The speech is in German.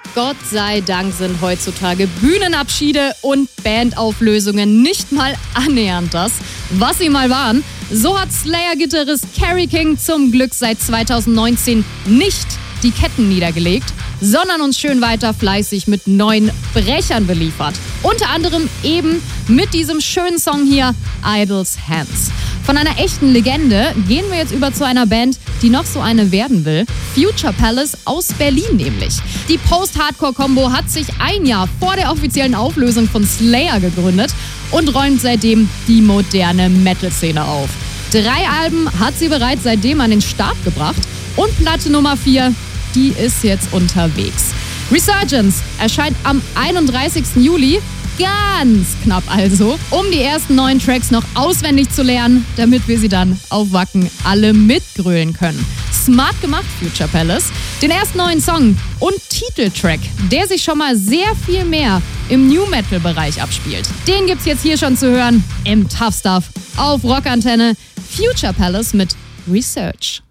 Gott sei Dank sind heutzutage Bühnenabschiede und Bandauflösungen nicht mal annähernd das, was sie mal waren. So hat Slayer-Gitarrist Kerry King zum Glück seit 2019 nicht die Ketten niedergelegt, sondern uns schön weiter fleißig mit neuen Brechern beliefert. Unter anderem eben mit diesem schönen Song hier, Idle's Hands. Von einer echten Legende gehen wir jetzt über zu einer Band, die noch so eine werden will. Future Palace aus Berlin nämlich. Die Post-Hardcore-Kombo hat sich ein Jahr vor der offiziellen Auflösung von Slayer gegründet und räumt seitdem die moderne Metal-Szene auf. 3 Alben hat sie bereits seitdem an den Start gebracht und Platte Nummer 4, die ist jetzt unterwegs. Resurgence erscheint am 31. Juli. Ganz knapp also, um die ersten 9 Tracks noch auswendig zu lernen, damit wir sie dann auf Wacken alle mitgrölen können. Smart gemacht, Future Palace. Den ersten neuen Song und Titeltrack, der sich schon mal sehr viel mehr im New-Metal-Bereich abspielt. Den gibt's jetzt hier schon zu hören im Tough Stuff auf Rockantenne. Future Palace mit Research.